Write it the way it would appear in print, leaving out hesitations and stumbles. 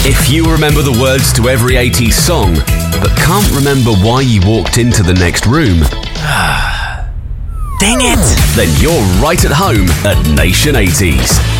If you remember the words to every 80s song, but can't remember why you walked into the next room, dang it! Then you're right at home at Nation 80s.